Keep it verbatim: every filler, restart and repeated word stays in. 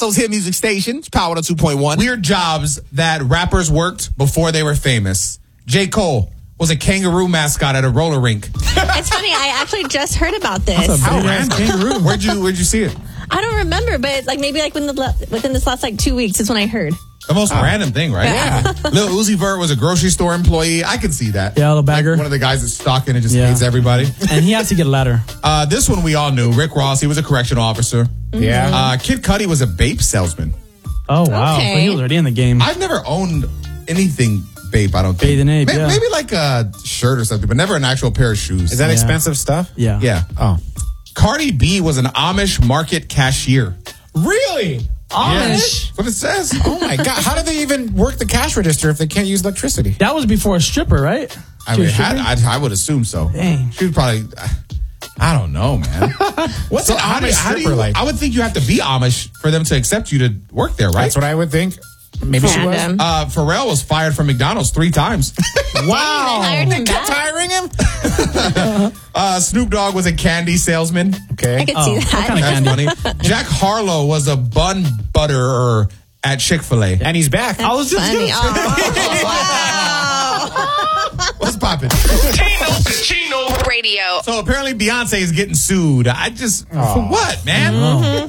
Passo's hit music station. It's Power two point one. Weird jobs that rappers worked before they were famous. J. Cole was a kangaroo mascot at a roller rink. It's funny. I actually just heard about this. How random. Kangaroo. Where'd you Where'd you see it? I don't remember, but like maybe like within, the, within this last like two weeks is when I heard. The most oh. random thing, right? Yeah. Lil Uzi Vert was a grocery store employee. I can see that. Yeah, little bagger. Like one of the guys that's stalking and just Yeah. hates everybody. And he has to get a ladder. Uh, this one we all knew. Rick Ross, he was a correctional officer. Mm-hmm. Yeah. Uh, Kid Cudi was a vape salesman. Oh, wow. Okay. So he was already in the game. I've never owned anything vape, I don't think. Bathe and ape, maybe, yeah. maybe like a shirt or something, but never an actual pair of shoes. Is that Yeah. expensive stuff? Yeah. Yeah. Oh. Cardi B was an Amish market cashier. Really? Amish? That's what it says. Oh, my God. How do they even work the cash register if they can't use electricity? That was before a stripper, right? I She mean, was I, stripping? I, I would assume so. Dang. She was probably, I don't know, man. What's So an how do, Amish how do stripper you, like? I would think you have to be Amish for them to accept you to work there, right? That's what I would think. Maybe she was. Random. Uh, Pharrell was fired from McDonald's three times. Wow. They hired him They kept back? hiring him? Uh, Snoop Dogg was a candy salesman. Okay. I could Oh, see what that. kind of That's funny. Jack Harlow was a bun butterer at Chick-fil-A. And he's back. I was just Funny. gonna Oh, wow. What's poppin'? Chino Radio. So apparently Beyonce is getting sued. I just, for what, man? Mm-hmm.